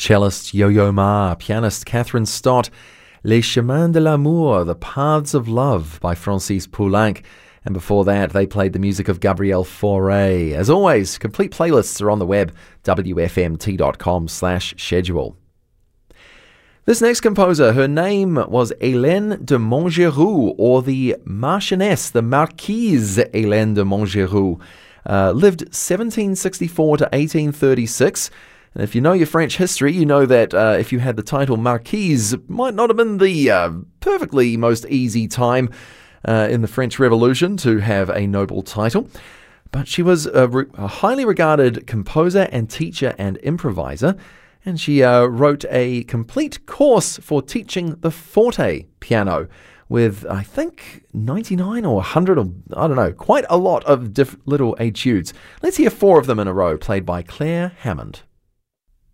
Cellist Yo-Yo Ma, pianist Catherine Stott, Les Chemins de l'Amour, The Paths of Love by Francis Poulenc. And before that, they played the music of Gabrielle Fauré. As always, complete playlists are on the web, wfmt.com/schedule. This next composer, her name was Hélène de Montgeroux, or the Marchioness, the Marquise Hélène de Montgeroux. Lived 1764 to 1836. And if you know your French history, you know that if you had the title Marquise, it might not have been the perfectly most easy time in the French Revolution to have a noble title. But she was a highly regarded composer and teacher and improviser, and she wrote a complete course for teaching the forte piano with, I think, 99 or 100 or, I don't know, quite a lot of little etudes. Let's hear 4 of them in a row, played by Claire Hammond.